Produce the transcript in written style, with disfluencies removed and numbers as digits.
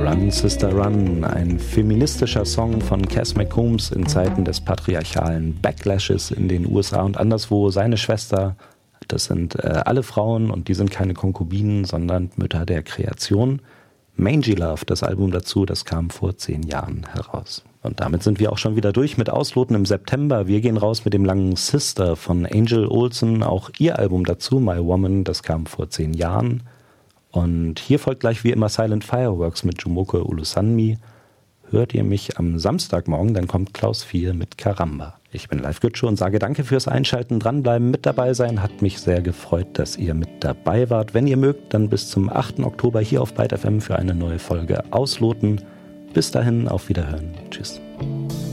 Run Sister Run, ein feministischer Song von Cass McCombs in Zeiten des patriarchalen Backlashes in den USA und anderswo. Seine Schwester, das sind alle Frauen und die sind keine Konkubinen, sondern Mütter der Kreation. Mangy Love, das Album dazu, das kam vor 10 Jahren heraus. Und damit sind wir auch schon wieder durch mit Ausloten im September. Wir gehen raus mit dem langen Sister von Angel Olsen, auch ihr Album dazu, My Woman, das kam vor 10 Jahren. Und hier folgt gleich wie immer Silent Fireworks mit Jumoke Ulusanmi. Hört ihr mich am Samstagmorgen, dann kommt Klaus 4 mit Karamba. Ich bin Live Gütsche und sage danke fürs Einschalten, dranbleiben, mit dabei sein. Hat mich sehr gefreut, dass ihr mit dabei wart. Wenn ihr mögt, dann bis zum 8. Oktober hier auf Byte FM für eine neue Folge Ausloten. Bis dahin, auf Wiederhören. Tschüss.